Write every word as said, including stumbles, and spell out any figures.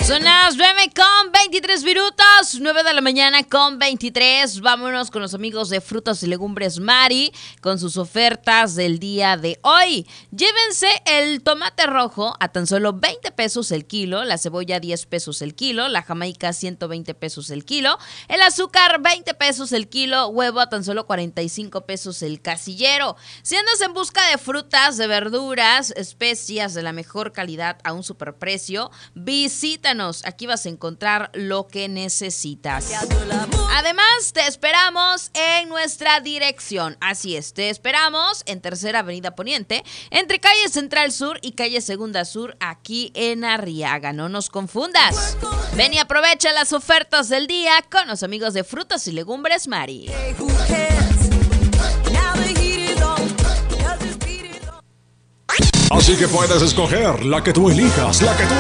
Son las nueve con veintitrés minutos, nueve de la mañana con veintitrés. Vámonos con los amigos de Frutas y Legumbres Mari con sus ofertas del día de hoy. Llévense el tomate rojo a tan solo veinte pesos el kilo, la cebolla diez pesos el kilo, la jamaica ciento veinte pesos el kilo, el azúcar veinte pesos el kilo, huevo a tan solo cuarenta y cinco pesos el casillero. Si andas en busca de frutas, de verduras, especias de la mejor calidad a un superprecio, visítanos. Aquí vas a encontrar lo que necesitas. Además, te esperamos en nuestra dirección. Así es, te esperamos en Tercera Avenida Poniente, entre calle Central Sur y calle Segunda Sur, aquí en Arriaga. No nos confundas. Ven y aprovecha las ofertas del día con los amigos de Frutas y Legumbres Mari. Así que puedes escoger la que tú elijas, la que tú